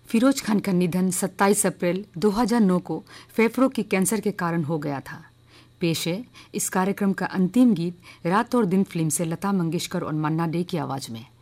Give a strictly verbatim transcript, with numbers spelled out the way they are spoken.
फिरोज खान का निधन सत्ताईस अप्रैल दो हज़ार नौ को फेफड़ों की कैंसर के कारण हो गया था। पेश है इस कार्यक्रम का अंतिम गीत रात और दिन फिल्म से लता मंगेशकर और मन्ना डे की आवाज में।